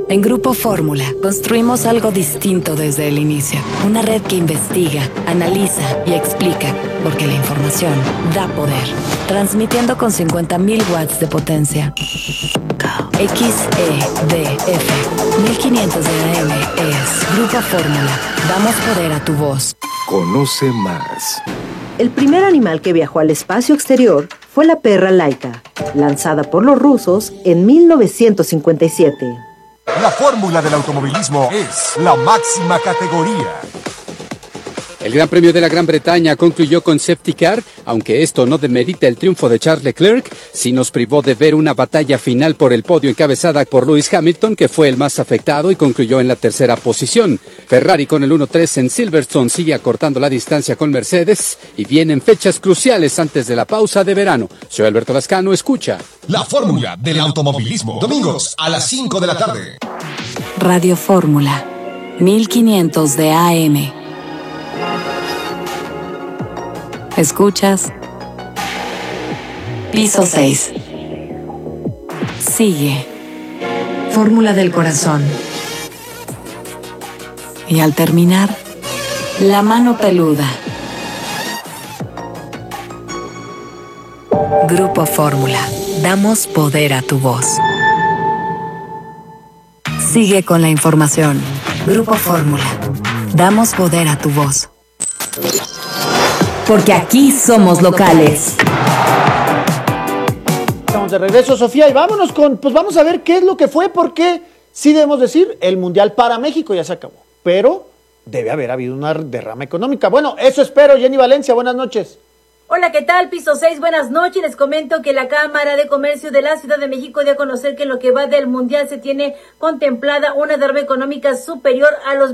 En Grupo Fórmula, construimos algo distinto desde el inicio. Una red que investiga, analiza y explica, porque la información da poder. Transmitiendo con 50.000 watts de potencia. XEDF 1500 de AM es Grupo Fórmula. Damos poder a tu voz. Conoce más. El primer animal que viajó al espacio exterior fue la perra Laika, lanzada por los rusos en 1957. La fórmula del automovilismo es la máxima categoría. El Gran Premio de la Gran Bretaña concluyó con safety car, aunque esto no demerita el triunfo de Charles Leclerc, sí nos privó de ver una batalla final por el podio encabezada por Lewis Hamilton, que fue el más afectado y concluyó en la tercera posición. Ferrari con el 1-3 en Silverstone sigue acortando la distancia con Mercedes y vienen fechas cruciales antes de la pausa de verano. Soy Alberto Lascano, escucha. La fórmula del automovilismo, domingos a las 5 de la tarde. Radio Fórmula, 1500 de AM. Escuchas Piso 6. Sigue Fórmula del Corazón. Y al terminar, La Mano Peluda. Grupo Fórmula. Damos poder a tu voz. Sigue con la información. Grupo Fórmula. Damos poder a tu voz. Porque aquí somos locales. Estamos de regreso, Sofía, y vámonos pues vamos a ver qué es lo que fue, porque sí debemos decir, el Mundial para México ya se acabó, pero debe haber habido una derrama económica. Bueno, eso espero. Jenny Valencia, buenas noches. Hola, ¿qué tal? Piso 6, buenas noches. Les comento que la Cámara de Comercio de la Ciudad de México dio a conocer que en lo que va del Mundial se tiene contemplada una derrama económica superior a los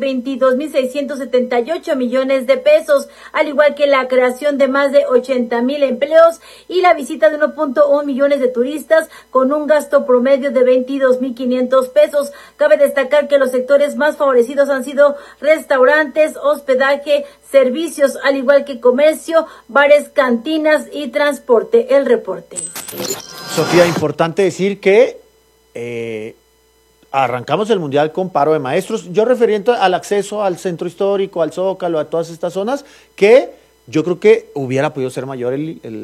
22.678 millones de pesos, al igual que la creación de más de 80,000 empleos y la visita de 1.1 millones de turistas con un gasto promedio de 22.500 pesos. Cabe destacar que los sectores más favorecidos han sido restaurantes, hospedaje, servicios, al igual que comercio, bares, cantinas y transporte. El reporte. Sofía, importante decir que arrancamos el Mundial con paro de maestros. Yo referente al acceso al centro histórico, al Zócalo, a todas estas zonas, que yo creo que hubiera podido ser mayor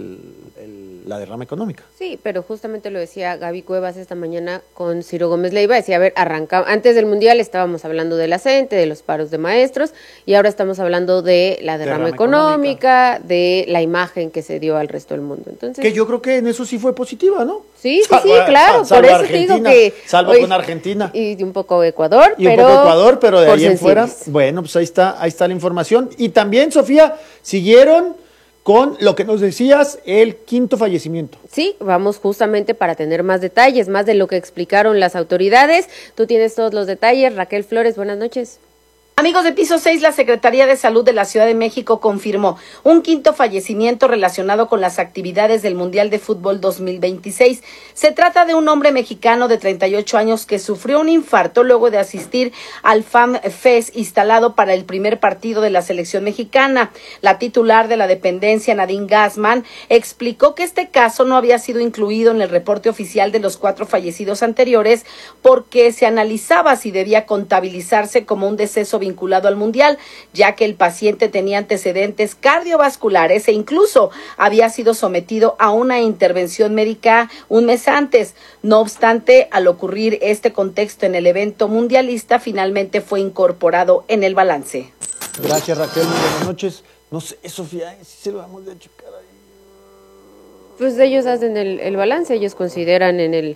la derrama económica. Sí, pero justamente lo decía Gaby Cuevas esta mañana con Ciro Gómez Leiva, decía, a ver, antes del Mundial estábamos hablando de la CENTE, de los paros de maestros, y ahora estamos hablando de la derrama económica, de la imagen que se dio al resto del mundo. Entonces, que yo creo que en eso sí fue positiva, ¿no? Sí, claro, por eso te digo que... Salvo con Argentina. Y un poco Ecuador, pero de ahí en fuera, bueno, pues ahí está la información. Y también, Sofía, siguieron con lo que nos decías, el quinto fallecimiento. Sí, vamos justamente para tener más detalles, más de lo que explicaron las autoridades. Tú tienes todos los detalles. Raquel Flores, buenas noches. Amigos de Piso 6, la Secretaría de Salud de la Ciudad de México confirmó un quinto fallecimiento relacionado con las actividades del Mundial de Fútbol 2026. Se trata de un hombre mexicano de 38 años que sufrió un infarto luego de asistir al Fan Fest instalado para el primer partido de la selección mexicana. La titular de la dependencia, Nadine Gassman, explicó que este caso no había sido incluido en el reporte oficial de los 4 fallecidos anteriores porque se analizaba si debía contabilizarse como un deceso vinculado al Mundial, ya que el paciente tenía antecedentes cardiovasculares e incluso había sido sometido a una intervención médica un mes antes. No obstante, al ocurrir este contexto en el evento mundialista, finalmente fue incorporado en el balance. Gracias, Raquel, muy buenas noches. No sé, Sofía, si se lo vamos a checar ahí. Pues ellos hacen el balance, ellos consideran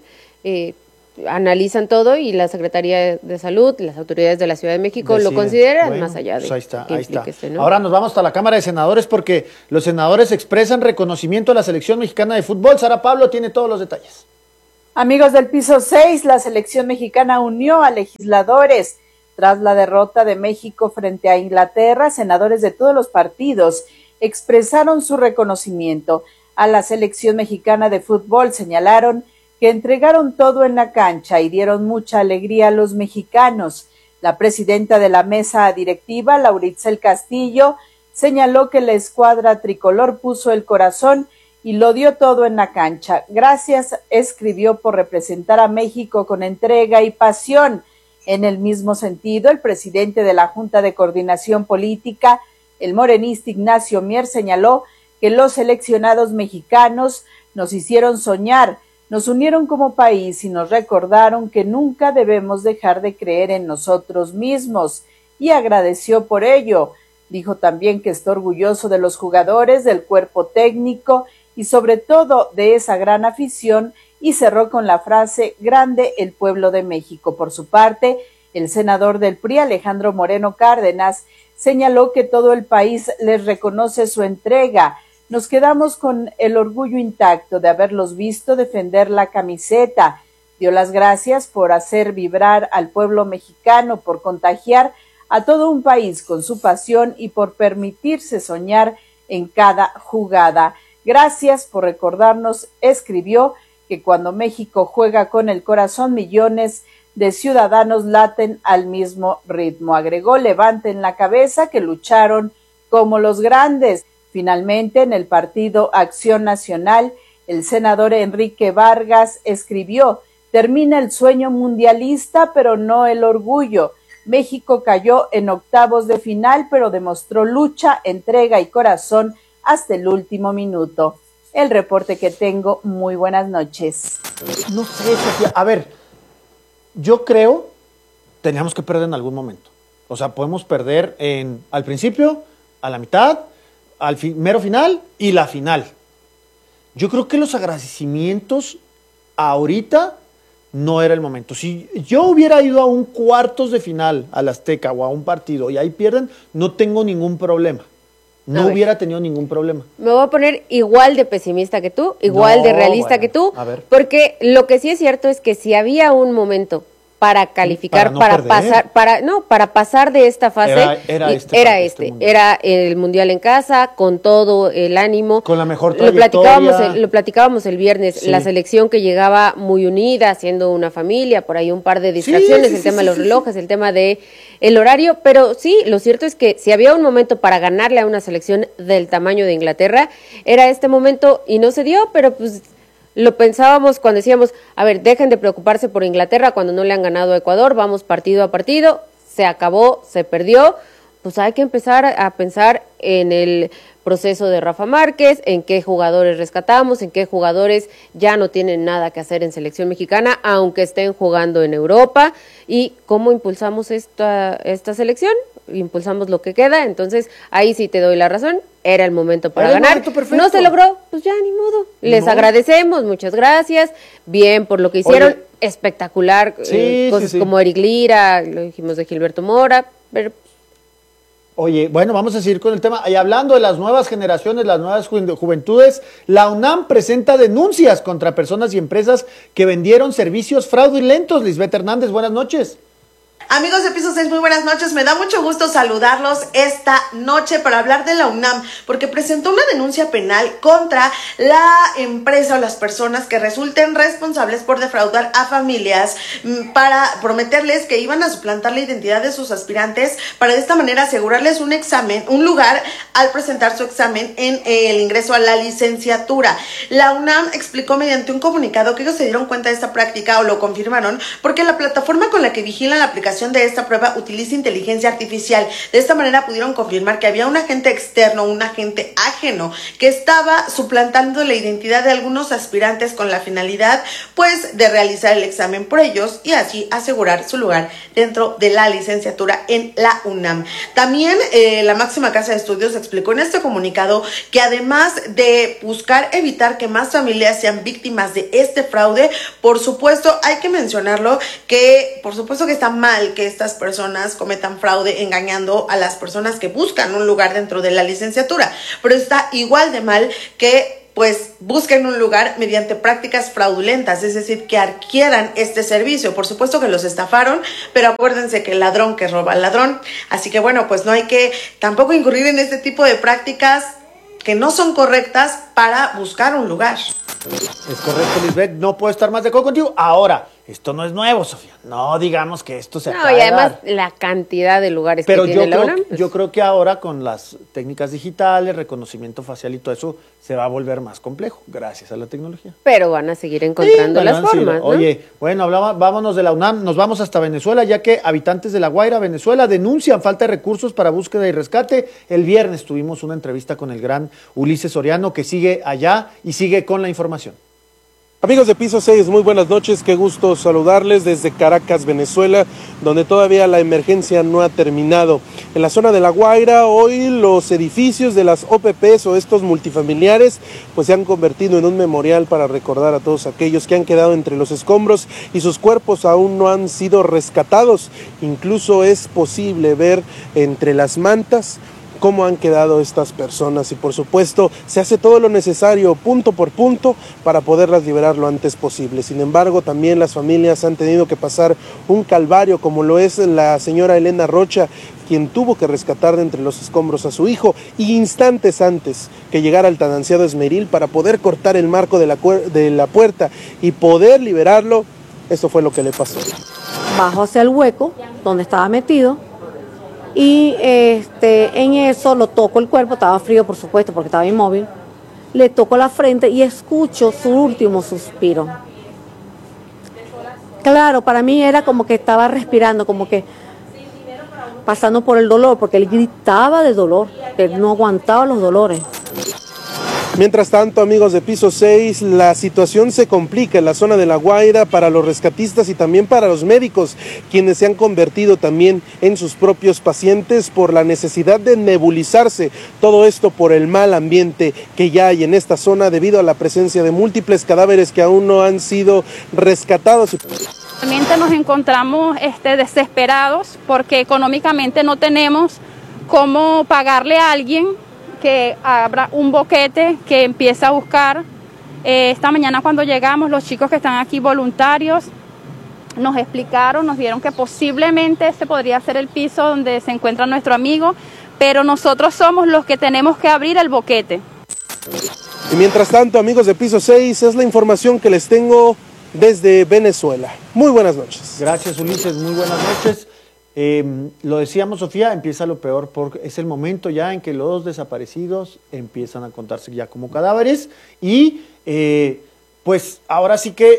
analizan todo y la Secretaría de Salud, las autoridades de la Ciudad de México deciden, lo consideran, bueno, más allá de ahí está. ¿no? Ahora nos vamos hasta la Cámara de Senadores porque los senadores expresan reconocimiento a la selección mexicana de fútbol. Sara Pablo tiene todos los detalles. Amigos del Piso 6, la selección mexicana unió a legisladores. Tras la derrota de México frente a Inglaterra, senadores de todos los partidos expresaron su reconocimiento a la selección mexicana de fútbol. Señalaron que entregaron todo en la cancha y dieron mucha alegría a los mexicanos. La presidenta de la mesa directiva, Lauritzel Castillo, señaló que la escuadra tricolor puso el corazón y lo dio todo en la cancha. Gracias, escribió, por representar a México con entrega y pasión. En el mismo sentido, el presidente de la Junta de Coordinación Política, el morenista Ignacio Mier, señaló que los seleccionados mexicanos nos hicieron soñar, nos unieron como país y nos recordaron que nunca debemos dejar de creer en nosotros mismos, y agradeció por ello. Dijo también que está orgulloso de los jugadores, del cuerpo técnico y sobre todo de esa gran afición, y cerró con la frase "grande el pueblo de México". Por su parte, el senador del PRI, Alejandro Moreno Cárdenas, señaló que todo el país les reconoce su entrega. Nos quedamos con el orgullo intacto de haberlos visto defender la camiseta. Dio las gracias por hacer vibrar al pueblo mexicano, por contagiar a todo un país con su pasión y por permitirse soñar en cada jugada. Gracias por recordarnos, escribió, que cuando México juega con el corazón, millones de ciudadanos laten al mismo ritmo. Agregó, levanten la cabeza, que lucharon como los grandes. Finalmente, en el partido Acción Nacional, el senador Enrique Vargas escribió: termina el sueño mundialista, pero no el orgullo. México cayó en octavos de final, pero demostró lucha, entrega y corazón hasta el último minuto. El reporte que tengo. Muy buenas noches. No sé, Sofía. A ver, yo creo teníamos que perder en algún momento. O sea, podemos perder al principio, a la mitad, al mero final y la final. Yo creo que los agradecimientos ahorita no era el momento. Si yo hubiera ido a un cuartos de final al Azteca o a un partido y ahí pierden, no tengo ningún problema. No hubiera tenido ningún problema. Me voy a poner igual de pesimista que tú, igual de realista que tú, porque lo que sí es cierto es que si había un momento para calificar, para pasar de esta fase, era el Mundial en casa, con todo el ánimo, con la mejor trayectoria. Lo platicábamos el viernes, la selección que llegaba muy unida, siendo una familia, por ahí un par de distracciones, el tema de los relojes, el tema de el horario, pero sí, lo cierto es que si había un momento para ganarle a una selección del tamaño de Inglaterra, era este momento y no se dio, pero pues lo pensábamos cuando decíamos, a ver, dejen de preocuparse por Inglaterra cuando no le han ganado a Ecuador, vamos partido a partido, se acabó, se perdió, pues hay que empezar a pensar en el proceso de Rafa Márquez, en qué jugadores rescatamos, en qué jugadores ya no tienen nada que hacer en selección mexicana, aunque estén jugando en Europa, y cómo impulsamos esta selección, impulsamos lo que queda. Entonces ahí sí te doy la razón, era el momento para ganar, no se logró, pues ya ni modo, les agradecemos, muchas gracias, bien por lo que hicieron, espectacular, cosas como Eric Lira, lo dijimos de Gilberto Mora, pero oye, bueno, vamos a seguir con el tema. Y hablando de las nuevas generaciones, las nuevas juventudes, la UNAM presenta denuncias contra personas y empresas que vendieron servicios fraudulentos. Lisbeth Hernández, buenas noches. Amigos de Piso 6, muy buenas noches. Me da mucho gusto saludarlos esta noche para hablar de la UNAM, porque presentó una denuncia penal contra la empresa o las personas que resulten responsables por defraudar a familias para prometerles que iban a suplantar la identidad de sus aspirantes para de esta manera asegurarles un examen, un lugar al presentar su examen en el ingreso a la licenciatura. La UNAM explicó mediante un comunicado que ellos se dieron cuenta de esta práctica o lo confirmaron porque la plataforma con la que vigilan la aplicación de esta prueba utiliza inteligencia artificial. De esta manera pudieron confirmar que había un agente externo, un agente ajeno, que estaba suplantando la identidad de algunos aspirantes con la finalidad, pues, de realizar el examen por ellos y así asegurar su lugar dentro de la licenciatura en la UNAM. También la máxima casa de estudios explicó en este comunicado que además de buscar evitar que más familias sean víctimas de este fraude, por supuesto, hay que mencionarlo, que por supuesto que está mal que estas personas cometan fraude engañando a las personas que buscan un lugar dentro de la licenciatura, pero está igual de mal que pues busquen un lugar mediante prácticas fraudulentas, es decir, que adquieran este servicio. Por supuesto que los estafaron, pero acuérdense que el ladrón que roba al ladrón, así que bueno, pues no hay que tampoco incurrir en este tipo de prácticas que no son correctas para buscar un lugar. Es correcto, Lisbeth, no puedo estar más de acuerdo contigo. Ahora, esto no es nuevo, Sofía. No digamos que esto se acaba No, y de además dar. la cantidad de lugares Pero que tiene la UNAM. yo creo que ahora con las técnicas digitales, reconocimiento facial y todo eso, se va a volver más complejo, gracias a la tecnología. Pero van a seguir encontrando las formas, ¿no? Oye, bueno, vámonos de la UNAM, nos vamos hasta Venezuela, ya que habitantes de La Guaira, Venezuela, denuncian falta de recursos para búsqueda y rescate. El viernes tuvimos una entrevista con el gran Ulises Soriano, que sigue allá y sigue con la información. Amigos de Piso 6, muy buenas noches, qué gusto saludarles desde Caracas, Venezuela, donde todavía la emergencia no ha terminado. En la zona de La Guaira, hoy los edificios de las OPPs o estos multifamiliares, pues se han convertido en un memorial para recordar a todos aquellos que han quedado entre los escombros y sus cuerpos aún no han sido rescatados. Incluso es posible ver entre las mantas cómo han quedado estas personas y por supuesto se hace todo lo necesario punto por punto para poderlas liberar lo antes posible. Sin embargo, también las familias han tenido que pasar un calvario, como lo es la señora Elena Rocha, quien tuvo que rescatar de entre los escombros a su hijo y instantes antes que llegara el tan ansiado esmeril para poder cortar el marco de la puerta y poder liberarlo, esto fue lo que le pasó. Bajo hacia el hueco donde estaba metido y en eso lo toco el cuerpo, estaba frío por supuesto porque estaba inmóvil, le toco la frente y escucho su último suspiro. Claro, para mí era como que estaba respirando, como que pasando por el dolor, porque él gritaba de dolor, que no aguantaba los dolores. Mientras tanto, amigos de Piso 6, la situación se complica en la zona de La Guaira para los rescatistas y también para los médicos, quienes se han convertido también en sus propios pacientes por la necesidad de nebulizarse. Todo esto por el mal ambiente que ya hay en esta zona debido a la presencia de múltiples cadáveres que aún no han sido rescatados. Realmente nos encontramos desesperados porque económicamente no tenemos cómo pagarle a alguien que abra un boquete, que empieza a buscar. Esta mañana cuando llegamos, los chicos que están aquí voluntarios nos explicaron, nos dieron que posiblemente este podría ser el piso donde se encuentra nuestro amigo, pero nosotros somos los que tenemos que abrir el boquete. Y mientras tanto, amigos de Piso 6, es la información que les tengo desde Venezuela. Muy buenas noches. Gracias, Ulises, muy buenas noches. Lo decíamos, Sofía, empieza lo peor porque es el momento ya en que los desaparecidos empiezan a contarse ya como cadáveres y pues ahora sí que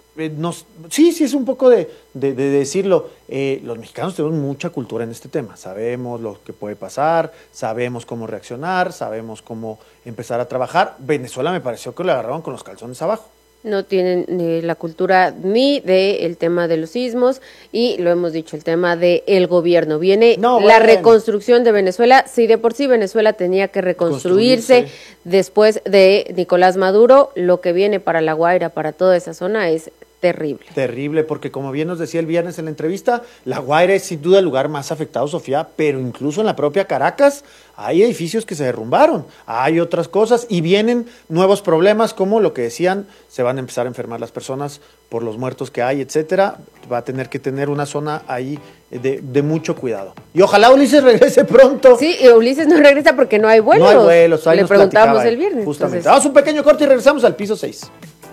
sí es un poco de decirlo, los mexicanos tenemos mucha cultura en este tema, sabemos lo que puede pasar, sabemos cómo reaccionar, sabemos cómo empezar a trabajar. Venezuela me pareció que lo agarraron con los calzones abajo. No tienen la cultura ni del tema de los sismos y lo hemos dicho, el tema del gobierno. Viene la reconstrucción de Venezuela. Si de por sí Venezuela tenía que reconstruirse después de Nicolás Maduro, lo que viene para La Guaira, para toda esa zona es terrible. Terrible, porque como bien nos decía el viernes en la entrevista, La Guaira es sin duda el lugar más afectado, Sofía, pero incluso en la propia Caracas hay edificios que se derrumbaron, hay otras cosas y vienen nuevos problemas como lo que decían, se van a empezar a enfermar las personas por los muertos que hay, etcétera. Va a tener que tener una zona ahí de mucho cuidado. Y ojalá Ulises regrese pronto. Sí, Ulises no regresa porque no hay vuelos. No hay vuelos, ahí le preguntábamos el viernes. Justamente. Entonces, vamos a un pequeño corte y regresamos al Piso 6.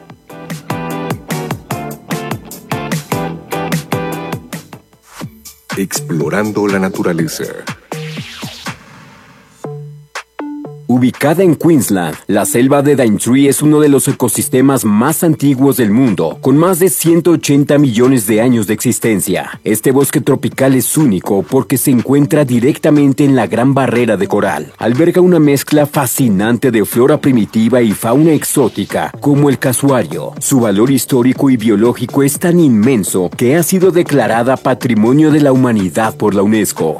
Explorando la naturaleza. Ubicada en Queensland, la selva de Daintree es uno de los ecosistemas más antiguos del mundo, con más de 180 millones de años de existencia. Este bosque tropical es único porque se encuentra directamente en la Gran Barrera de Coral. Alberga una mezcla fascinante de flora primitiva y fauna exótica, como el casuario. Su valor histórico y biológico es tan inmenso que ha sido declarada Patrimonio de la Humanidad por la UNESCO.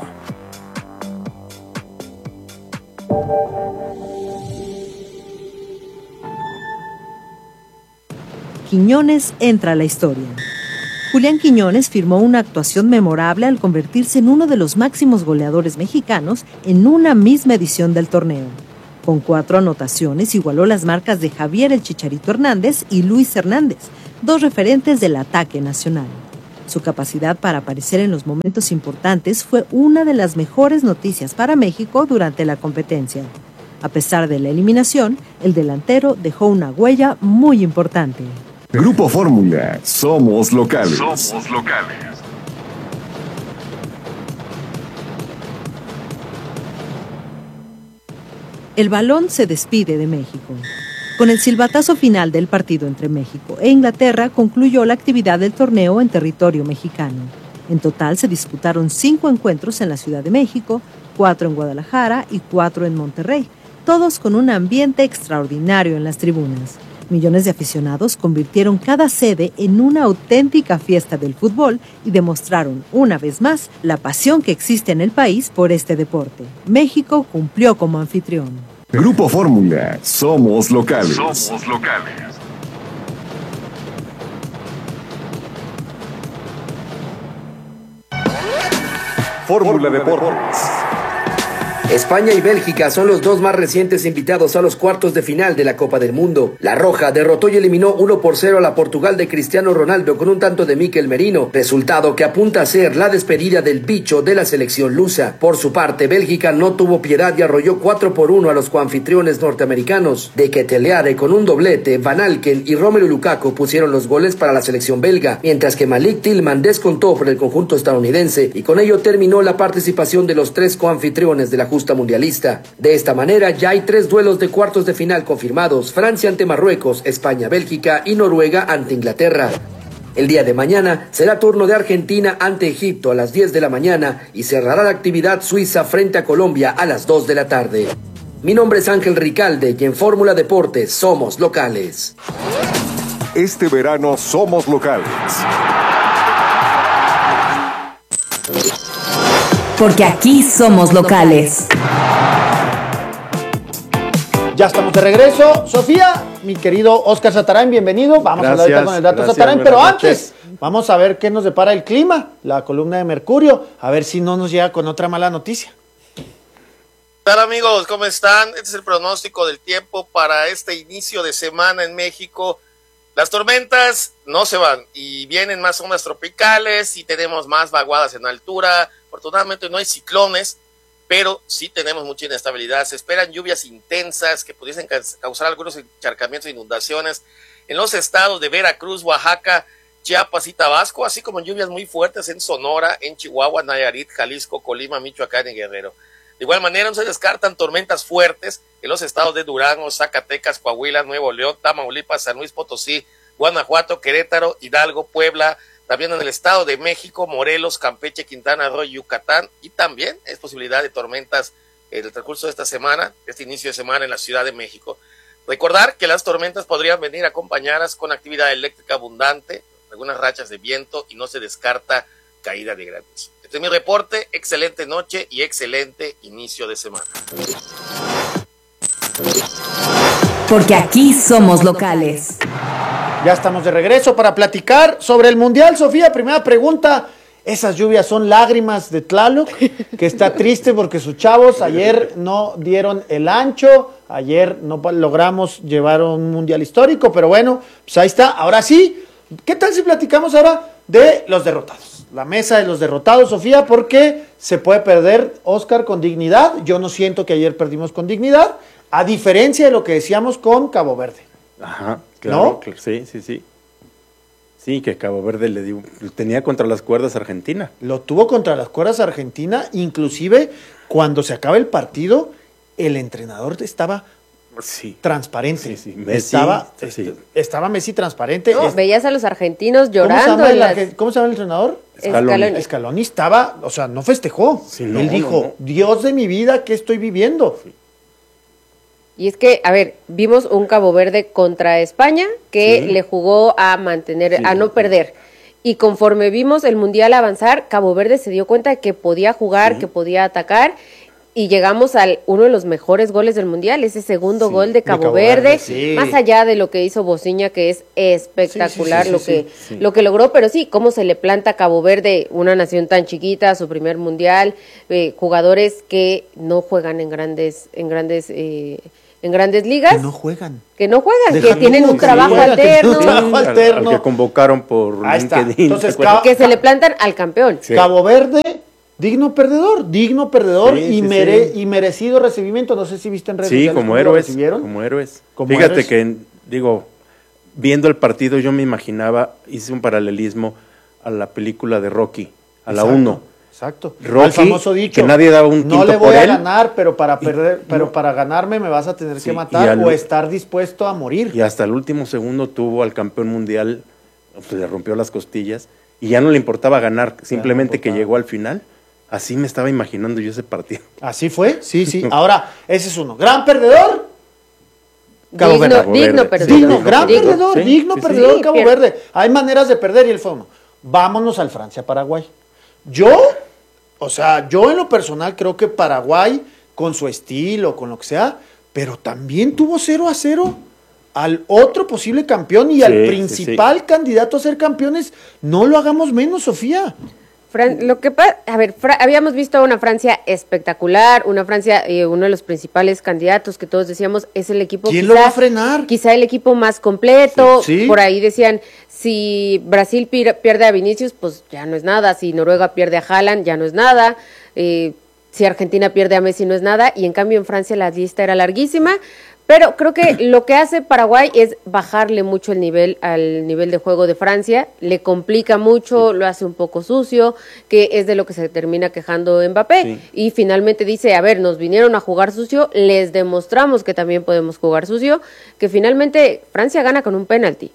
Quiñones entra a la historia. Julián Quiñones firmó una actuación memorable al convertirse en uno de los máximos goleadores mexicanos en una misma edición del torneo. Con 4 anotaciones igualó las marcas de Javier el Chicharito Hernández y Luis Hernández, 2 referentes del ataque nacional. Su capacidad para aparecer en los momentos importantes fue una de las mejores noticias para México durante la competencia. A pesar de la eliminación, el delantero dejó una huella muy importante. Grupo Fórmula, somos locales. Somos locales. El balón se despide de México. Con el silbatazo final del partido entre México e Inglaterra concluyó la actividad del torneo en territorio mexicano. En total se disputaron 5 encuentros en la Ciudad de México, 4 en Guadalajara y 4 en Monterrey, todos con un ambiente extraordinario en las tribunas. Millones de aficionados convirtieron cada sede en una auténtica fiesta del fútbol y demostraron una vez más la pasión que existe en el país por este deporte. México cumplió como anfitrión. Grupo Fórmula, somos locales. Somos locales. Fórmula Deportes. España y Bélgica son los dos más recientes invitados a los cuartos de final de la Copa del Mundo. La Roja derrotó y eliminó 1-0 a la Portugal de Cristiano Ronaldo con un tanto de Mikel Merino, resultado que apunta a ser la despedida del bicho de la selección lusa. Por su parte, Bélgica no tuvo piedad y arrolló 4-1 a los coanfitriones norteamericanos. De Ketelaere con un doblete, Van Alken y Romelu Lukaku pusieron los goles para la selección belga, mientras que Malik Tillman descontó por el conjunto estadounidense y con ello terminó la participación de los 3 coanfitriones de la justa mundialista. De esta manera ya hay 3 duelos de cuartos de final confirmados: Francia ante Marruecos, España, Bélgica y Noruega ante Inglaterra. El día de mañana será turno de Argentina ante Egipto a las 10 de la mañana y cerrará la actividad Suiza frente a Colombia a las 2 de la tarde. Mi nombre es Ángel Ricalde y en Fórmula Deportes somos locales. Este verano somos locales. Porque aquí somos locales. Ya estamos de regreso. Sofía, mi querido Oscar Satarán, bienvenido. Vamos a hablar ahorita con el dato Satarán, pero antes vamos a ver qué nos depara el clima, la columna de Mercurio, a ver si no nos llega con otra mala noticia. Hola amigos, ¿cómo están? Este es el pronóstico del tiempo para este inicio de semana en México. Las tormentas no se van y vienen más ondas tropicales y tenemos más vaguadas en altura. Afortunadamente no hay ciclones, pero sí tenemos mucha inestabilidad. Se esperan lluvias intensas que pudiesen causar algunos encharcamientos e inundaciones en los estados de Veracruz, Oaxaca, Chiapas y Tabasco, así como lluvias muy fuertes en Sonora, en Chihuahua, Nayarit, Jalisco, Colima, Michoacán y Guerrero. De igual manera no se descartan tormentas fuertes en los estados de Durango, Zacatecas, Coahuila, Nuevo León, Tamaulipas, San Luis Potosí, Guanajuato, Querétaro, Hidalgo, Puebla, también en el Estado de México, Morelos, Campeche, Quintana Roo, Yucatán, y también es posibilidad de tormentas en el transcurso de esta semana, este inicio de semana en la Ciudad de México. Recordar que las tormentas podrían venir acompañadas con actividad eléctrica abundante, algunas rachas de viento y no se descarta caída de granizo. Este es mi reporte, excelente noche y excelente inicio de semana. Porque aquí somos locales. Ya estamos de regreso para platicar sobre el Mundial. Sofía, primera pregunta. ¿Esas lluvias son lágrimas de Tlaloc? Que está triste porque sus chavos ayer no dieron el ancho. Ayer no logramos llevar un Mundial histórico, pero bueno, pues ahí está. Ahora sí, ¿qué tal si platicamos ahora de los derrotados? La mesa de los derrotados, Sofía, porque se puede perder, Oscar, con dignidad. Yo no siento que ayer perdimos con dignidad, a diferencia de lo que decíamos con Cabo Verde. Ajá, claro, ¿No? Sí. Sí, que Cabo Verde lo tenía contra las cuerdas Argentina. Lo tuvo contra las cuerdas Argentina, inclusive cuando se acaba el partido, el entrenador estaba transparente. Sí. Messi, estaba Messi transparente. No, veías a los argentinos llorando. ¿Cómo se llama el entrenador? Scaloni estaba, o sea, no festejó. Él dijo, Dios de mi vida, ¿qué estoy viviendo? Sí. Y es que, a ver, vimos un Cabo Verde contra España que le jugó a mantener, a no perder. Y conforme vimos el Mundial avanzar, Cabo Verde se dio cuenta de que podía jugar, que podía atacar. Y llegamos a uno de los mejores goles del Mundial, ese segundo gol de Cabo Verde, más allá de lo que hizo Bociña, que es espectacular lo que logró, pero sí, cómo se le planta a Cabo Verde, una nación tan chiquita, su primer Mundial, jugadores que no juegan en grandes ligas. Que no juegan, que tienen un trabajo alterno. Al que convocaron por LinkedIn. Entonces, que se le plantan al campeón. Cabo Verde, digno perdedor y merecido recibimiento. No sé si viste en redes sociales. Como héroes. Fíjate que, viendo el partido yo me imaginaba, hice un paralelismo a la película de Rocky, a la 1. Exacto. Rocky, el famoso dicho, que nadie daba un quinto no le voy por a él, ganar, pero para perder, pero para ganarme me vas a tener que matar o estar dispuesto a morir. Y hasta el último segundo tuvo al campeón mundial, pues, le rompió las costillas y ya no le importaba ganar, simplemente que llegó al final. Así me estaba imaginando yo ese partido. ¿Así fue? Sí, sí. Ahora, ese es uno. ¿Gran perdedor? Cabo Verde. Digno perdedor. Gran perdedor, Sí, digno sí, perdedor sí. Cabo Verde. Hay maneras de perder y él fue uno. Vámonos al Francia-Paraguay. Yo en lo personal creo que Paraguay, con su estilo, con lo que sea, pero también tuvo 0-0 al otro posible campeón y al principal candidato a ser campeones. No lo hagamos menos, Sofía. Lo que pasa, a ver, habíamos visto una Francia espectacular, una Francia, uno de los principales candidatos que todos decíamos es el equipo. ¿Quién lo va a frenar? Quizá el equipo más completo. Sí. Por ahí decían, si Brasil pierde a Vinicius, pues ya no es nada. Si Noruega pierde a Haaland, ya no es nada. Si Argentina pierde a Messi, no es nada. Y en cambio en Francia la lista era larguísima. Pero creo que lo que hace Paraguay es bajarle mucho el nivel al nivel de juego de Francia, le complica mucho, lo hace un poco sucio, que es de lo que se termina quejando Mbappé, y finalmente dice, a ver, nos vinieron a jugar sucio, les demostramos que también podemos jugar sucio, que finalmente Francia gana con un penalti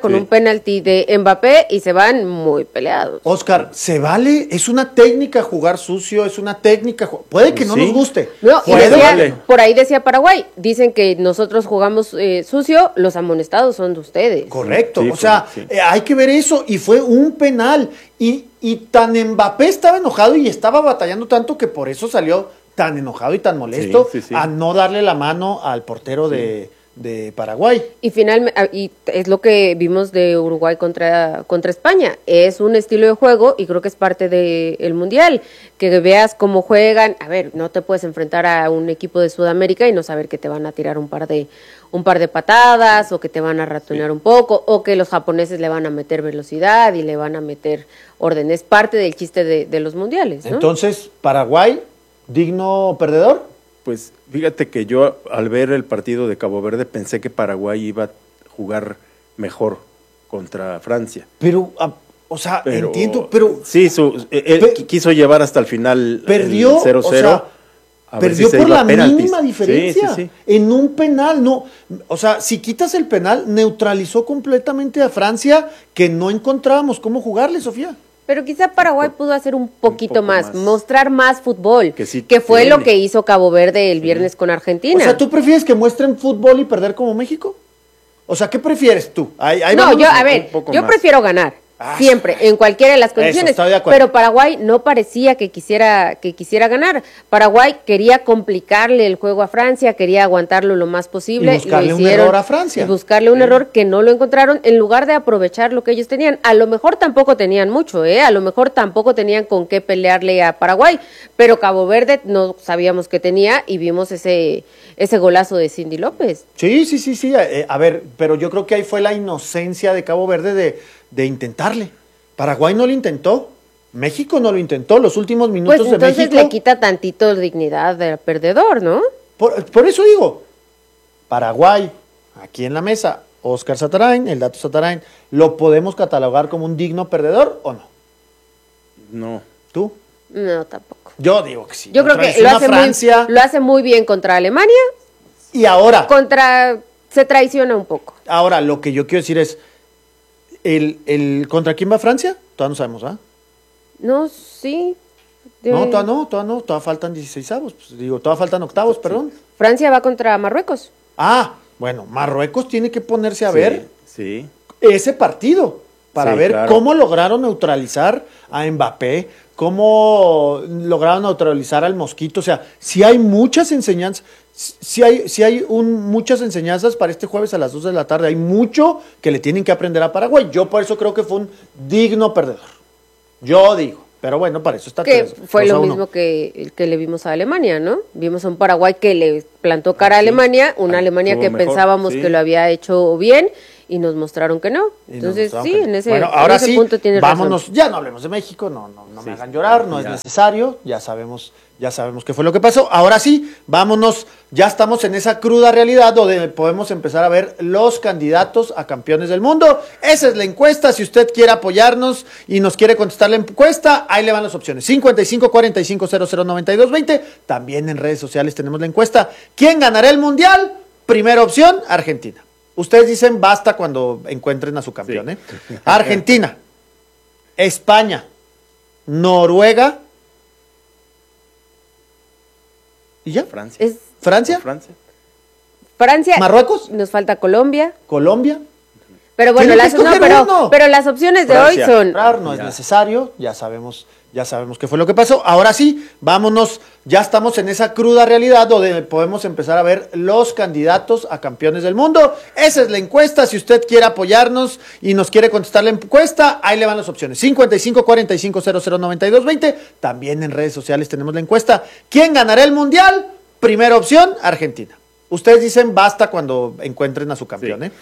de Mbappé y se van muy peleados. Oscar, ¿se vale? Es una técnica jugar sucio, es una técnica, puede que no nos guste. No, y por ahí decía Paraguay, dicen que nosotros jugamos sucio, los amonestados son de ustedes. Correcto, hay que ver eso, y fue un penal, y tan Mbappé estaba enojado y estaba batallando tanto que por eso salió tan enojado y tan molesto a no darle la mano al portero de Paraguay. Y finalmente, y es lo que vimos de Uruguay contra España, es un estilo de juego y creo que es parte del Mundial, que veas cómo juegan. A ver, no te puedes enfrentar a un equipo de Sudamérica y no saber que te van a tirar un par de patadas o que te van a ratonear un poco o que los japoneses le van a meter velocidad y le van a meter orden. Es parte del chiste de los mundiales, ¿no? Entonces, Paraguay, digno perdedor. Pues fíjate que yo al ver el partido de Cabo Verde pensé que Paraguay iba a jugar mejor contra Francia. Pero, entiendo, pero... Sí, él quiso llevar hasta el final perdió, el 0-0. Perdió por la mínima diferencia. En un penal, no. O sea, si quitas el penal, neutralizó completamente a Francia, que no encontrábamos cómo jugarle, Sofía. Pero quizá Paraguay pudo hacer un poquito más, mostrar más fútbol, que fue lo que hizo Cabo Verde el viernes con Argentina. O sea, ¿tú prefieres que muestren fútbol y perder como México? O sea, ¿qué prefieres tú? Yo prefiero ganar. Siempre, en cualquiera de las condiciones, pero Paraguay no parecía que quisiera ganar. Paraguay quería complicarle el juego a Francia, quería aguantarlo lo más posible. Y buscarle un error a Francia. Y buscarle un error que no lo encontraron, en lugar de aprovechar lo que ellos tenían. A lo mejor tampoco tenían mucho, a lo mejor tampoco tenían con qué pelearle a Paraguay, pero Cabo Verde no sabíamos que tenía y vimos ese golazo de Cindy López. Sí. A ver, pero yo creo que ahí fue la inocencia de Cabo Verde de intentarle. Paraguay no lo intentó, México no lo intentó, los últimos minutos de México. Pues entonces le quita tantito dignidad del perdedor, ¿no? Por eso digo, Paraguay, aquí en la mesa, Oscar Satarain, el Dato Satarain, ¿lo podemos catalogar como un digno perdedor o no? No. ¿Tú? No, tampoco. Yo digo que sí. Yo creo que lo hace muy bien contra Alemania. Y ahora. Se traiciona un poco. Ahora, lo que yo quiero decir es, ¿contra quién va Francia? Todavía no sabemos, ¿ah? No, sí. Todavía faltan 16avos. Todavía faltan octavos, perdón. Francia va contra Marruecos. Bueno, Marruecos tiene que ponerse a ver ese partido para ver cómo lograron neutralizar a Mbappé, cómo lograron neutralizar al Mosquito. O sea, si hay muchas enseñanzas. Si hay muchas enseñanzas para este jueves a las 2 de la tarde. Hay mucho que le tienen que aprender a Paraguay. Yo por eso creo que fue un digno perdedor. Yo digo. Pero bueno, para eso está. Que fue lo mismo que le vimos a Alemania, ¿no? Vimos a un Paraguay que le plantó cara a Alemania, una Alemania que pensábamos que lo había hecho bien y nos mostraron que no. Entonces en ese punto tiene vámonos, razón. Ya no hablemos de México, no me hagan llorar, no es necesario, ya sabemos Ya sabemos qué fue lo que pasó. Ahora sí, vámonos. Ya estamos en esa cruda realidad donde podemos empezar a ver los candidatos a campeones del mundo. Esa es la encuesta. Si usted quiere apoyarnos y nos quiere contestar la encuesta, ahí le van las opciones. 55 45 00 92 20. También en redes sociales tenemos la encuesta. ¿Quién ganará el mundial? Primera opción, Argentina. Ustedes dicen basta cuando encuentren a su campeón. Sí. Argentina, España, Noruega. ¿Y ya? Francia. ¿Francia? Francia. ¿Marruecos? Nos falta Colombia. ¿Colombia? Pero bueno, pero las opciones de Francia. hoy son... No es necesario, ya sabemos qué fue lo que pasó. Ahora sí, vámonos, ya estamos en esa cruda realidad donde podemos empezar a ver los candidatos a campeones del mundo. Esa es la encuesta. Si usted quiere apoyarnos y nos quiere contestar la encuesta, ahí le van las opciones. 55 45 00 92 20. También en redes sociales tenemos la encuesta. ¿Quién ganará el mundial? Primera opción, Argentina. Ustedes dicen basta cuando encuentren a su campeón.